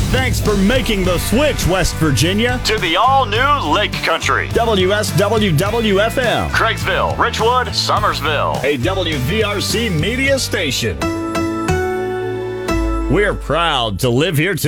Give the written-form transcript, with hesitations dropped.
Thanks for making the switch, West Virginia, to the all-new Lake Country. WSWW-FM, Craigsville, Richwood, Summersville. a WVRC media station. We're proud to live here too.